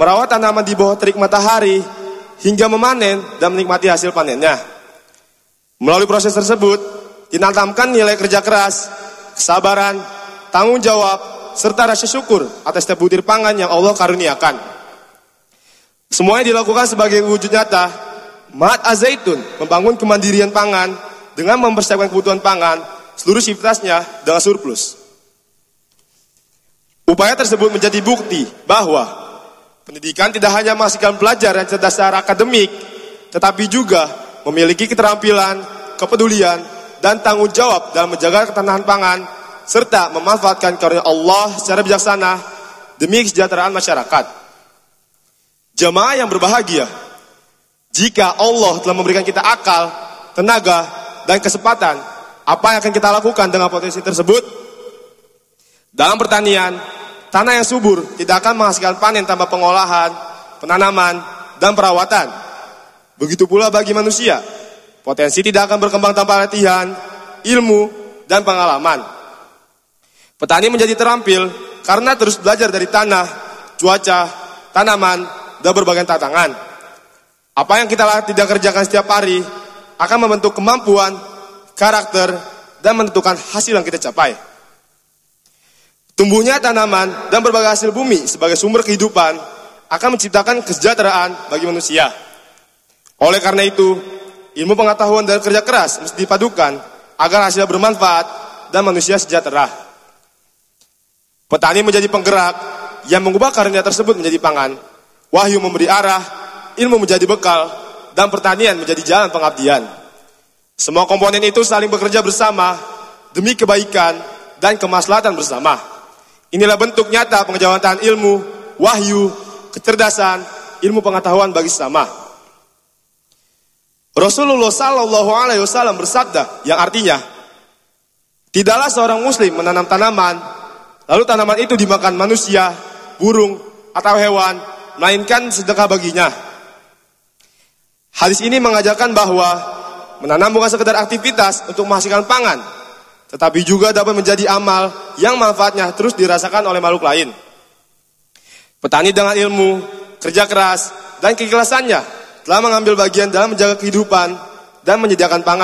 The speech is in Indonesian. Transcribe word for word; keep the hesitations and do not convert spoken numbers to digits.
merawat tanaman di bawah terik matahari, hingga memanen dan menikmati hasil panennya. Melalui proses tersebut, ditanamkan nilai kerja keras, kesabaran, tanggung jawab, serta rasa syukur atas setiap butir pangan yang Allah karuniakan. Semuanya dilakukan sebagai wujud nyata Mahat Az-Zaitun membangun kemandirian pangan dengan mempersiapkan kebutuhan pangan seluruh sivitasnya dengan surplus. Upaya tersebut menjadi bukti bahwa pendidikan tidak hanya menghasilkan pelajar yang cerdas secara akademik, tetapi juga memiliki keterampilan, kepedulian, dan tanggung jawab dalam menjaga ketahanan pangan, serta memanfaatkan karunia Allah secara bijaksana demi kesejahteraan masyarakat. Jemaah yang berbahagia, jika Allah telah memberikan kita akal, tenaga, dan kesempatan, apa yang akan kita lakukan dengan potensi tersebut? Dalam pertanian, tanah yang subur tidak akan menghasilkan panen tanpa pengolahan, penanaman, dan perawatan. Begitu pula bagi manusia, potensi tidak akan berkembang tanpa latihan, ilmu, dan pengalaman. Petani menjadi terampil karena terus belajar dari tanah, cuaca, tanaman, dan berbagai tantangan. Apa yang kita tidak kerjakan setiap hari akan membentuk kemampuan, karakter, dan menentukan hasil yang kita capai. Tumbuhnya tanaman dan berbagai hasil bumi sebagai sumber kehidupan akan menciptakan kesejahteraan bagi manusia. Oleh karena itu, ilmu pengetahuan dan kerja keras mesti dipadukan agar hasilnya bermanfaat dan manusia sejahtera. Petani menjadi penggerak yang mengubah karunia tersebut menjadi pangan. Wahyu memberi arah, ilmu menjadi bekal, dan pertanian menjadi jalan pengabdian. Semua komponen itu saling bekerja bersama demi kebaikan dan kemaslahatan bersama. Inilah bentuk nyata pengejawatan ilmu, wahyu, kecerdasan, ilmu pengetahuan bagi sesama. Rasulullah Sallallahu Alaihi Wasallam bersabda yang artinya, tidaklah seorang muslim menanam tanaman, lalu tanaman itu dimakan manusia, burung, atau hewan, melainkan sedekah baginya. Hadis ini mengajarkan bahwa menanam bukan sekedar aktivitas untuk menghasilkan pangan, tetapi juga dapat menjadi amal yang manfaatnya terus dirasakan oleh makhluk lain. Petani dengan ilmu, kerja keras, dan keikhlasannya telah mengambil bagian dalam menjaga kehidupan dan menyediakan pangan